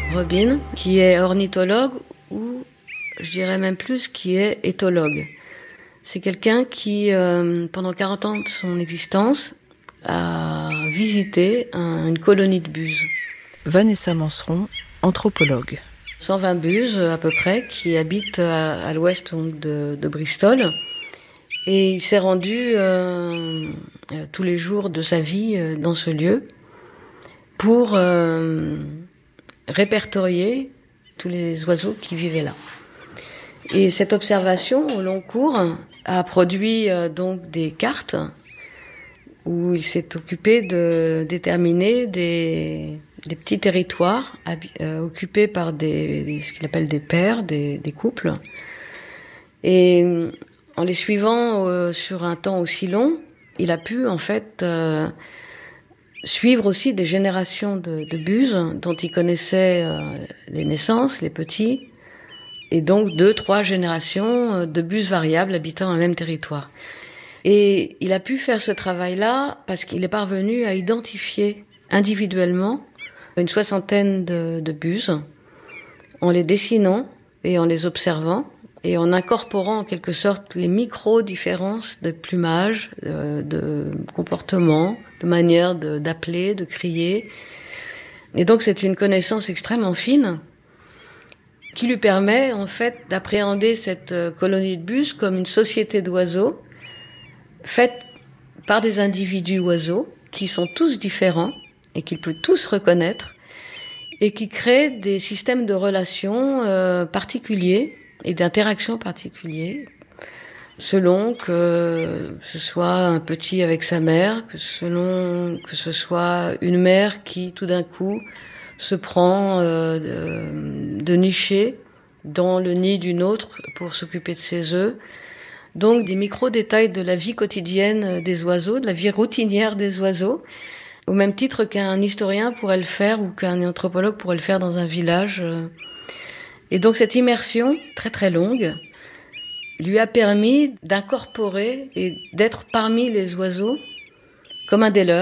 Robin, qui est ornithologue ou, je dirais même plus, qui est éthologue. C'est quelqu'un qui, pendant 40 ans de son existence, a visité une colonie de buses. Vanessa Manceron, anthropologue. 120 buses à peu près, qui habitent à l'ouest donc, de Bristol. Et il s'est rendu tous les jours de sa vie dans ce lieu pour répertorier tous les oiseaux qui vivaient là. Et cette observation au long cours a produit donc des cartes où il s'est occupé de déterminer des petits territoires occupés par ce qu'il appelle des pairs, des couples. Et en les suivant sur un temps aussi long, il a pu en fait suivre aussi des générations de buses dont il connaissait les naissances, les petits, et donc 2-3 générations de buses variables habitant un même territoire. Et il a pu faire ce travail-là parce qu'il est parvenu à identifier individuellement une 60aine de buses en les dessinant et en les observant et en incorporant en quelque sorte les micro-différences de plumage, de comportement, de manière d'appeler, de crier. Et donc c'est une connaissance extrêmement fine qui lui permet en fait d'appréhender cette colonie de buses comme une société d'oiseaux faite par des individus oiseaux qui sont tous différents et qu'il peut tous reconnaître et qui créent des systèmes de relations particuliers et d'interactions particuliers selon que ce soit un petit avec sa mère, que ce soit une mère qui tout d'un coup se prend de nicher dans le nid d'une autre pour s'occuper de ses œufs. Donc des micro-détails de la vie quotidienne des oiseaux, de la vie routinière des oiseaux, au même titre qu'un historien pourrait le faire ou qu'un anthropologue pourrait le faire dans un village. Et donc cette immersion, très très longue, lui a permis d'incorporer et d'être parmi les oiseaux comme un des leurs.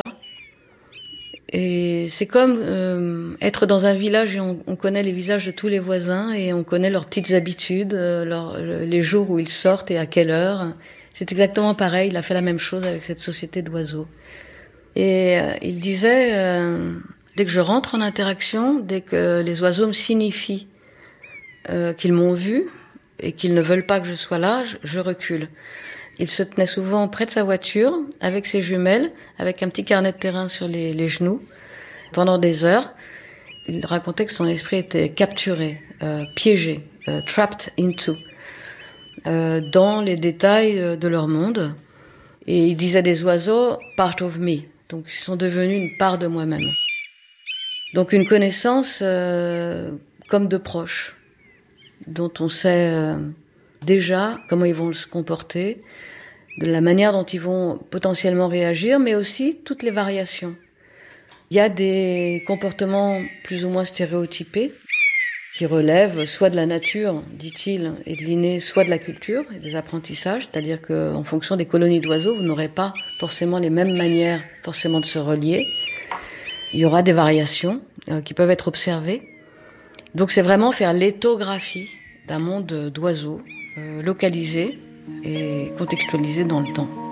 Et c'est comme être dans un village et on connaît les visages de tous les voisins et on connaît leurs petites habitudes, les jours où ils sortent et à quelle heure. C'est exactement pareil, il a fait la même chose avec cette société d'oiseaux. Et il disait, dès que je rentre en interaction, dès que les oiseaux me signifient qu'ils m'ont vu et qu'ils ne veulent pas que je sois là, je recule. Il se tenait souvent près de sa voiture, avec ses jumelles, avec un petit carnet de terrain sur les genoux, pendant des heures. Il racontait que son esprit était capturé, piégé, trapped into, dans les détails de leur monde. Et il disait des oiseaux, part of me. Donc ils sont devenus une part de moi-même. Donc une connaissance comme de proches, dont on sait déjà comment ils vont se comporter, de la manière dont ils vont potentiellement réagir, mais aussi toutes les variations. Il y a des comportements plus ou moins stéréotypés qui relèvent soit de la nature, dit-il, et de l'inné, soit de la culture et des apprentissages, c'est-à-dire qu'en fonction des colonies d'oiseaux, vous n'aurez pas forcément les mêmes manières forcément de se relier. Il y aura des variations qui peuvent être observées. Donc c'est vraiment faire l'éthographie d'un monde d'oiseaux localisé et contextualisé dans le temps.